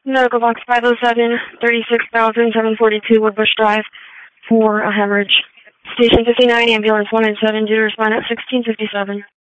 Medical box 507, 36,742 Woodbush Drive for a hemorrhage. Station 59, ambulance 197, due to respond at 1657.